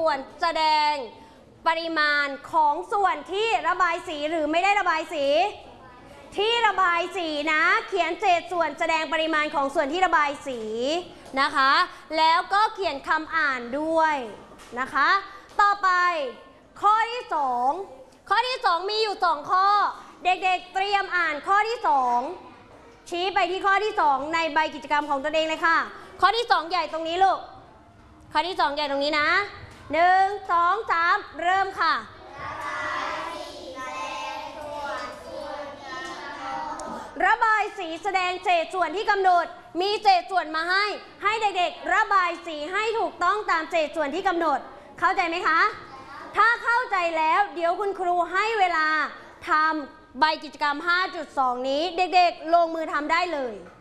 วนแสดงปริมาณของส่วนที่ระบายสีหรือไม่ได้ระบายสีที่ระบายสีนะเขียนเศษส่วนแสดงปริมาณของส่วนที่ระบายสีนะคะแล้วก็เขียนคำอ่านด้วยนะคะต่อไปข้อที่2ข้อที่2มีอยู่2ข้อเด็กๆเตรียมอ่านข้อที่2ชี้ไปที่ข้อที่2ในใบกิจกรรมของตัวเองเลยค่ะข้อที่2ใหญ่ตรงนี้ลูกข้อที่2ใหญ่ตรงนี้นะ1 2 3เริ่มค่ะระบายสีแสดงเศษส่วนที่กำหนดมีเศษส่วนมาให้เด็กๆระบายสีให้ถูกต้องตามเศษส่วนที่กำหนดเข้าใจไหมคะถ้าเข้าใจแล้วเดี๋ยวคุณครูให้เวลาทำใบกิจกรรม 5.2 นี้เด็กๆลงมือทำได้เลย